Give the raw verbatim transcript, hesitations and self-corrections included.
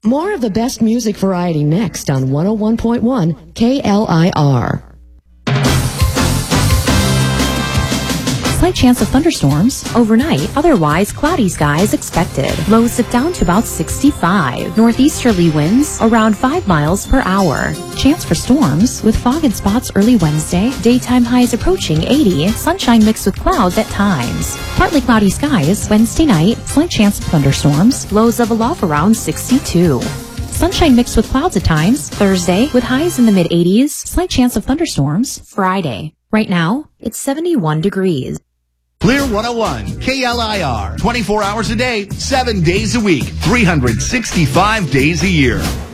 More of the best music variety next on one oh one point one K L I R. Slight chance of thunderstorms overnight. Otherwise, cloudy skies expected. Lows sit down to about sixty-five. Northeasterly winds around five miles per hour. Chance for storms with fog and spots early Wednesday. Daytime highs approaching eighty. Sunshine mixed with clouds at times. Partly cloudy skies Wednesday night. Slight chance of thunderstorms. Lows level off around sixty-two. Sunshine mixed with clouds at times. Thursday with highs in the mid eighties. Slight chance of thunderstorms. Friday. Right now, it's seventy-one degrees. Clear one oh one, K L I R, twenty-four hours a day, seven days a week, three hundred sixty-five days a year.